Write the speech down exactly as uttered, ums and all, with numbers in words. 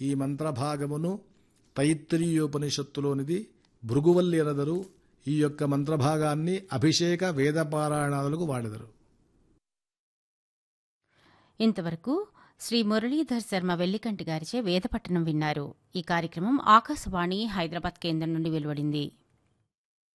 ఈ మంత్రభాగమును తైత్తిరీయోపనిషత్తులోనిది. భృగువల్లి అనదరు. ఈ యొక్క మంత్రభాగాన్ని అభిషేక వేదపారాయణాలకు వాడెదరు. ఇంతవరకు శ్రీ మురళీధర్ శర్మ వెల్లికంటి గారిచే వేదపట్టణం విన్నారు. ఈ కార్యక్రమం ఆకాశవాణి హైదరాబాద్ కేంద్రం నుండి వెలువడింది.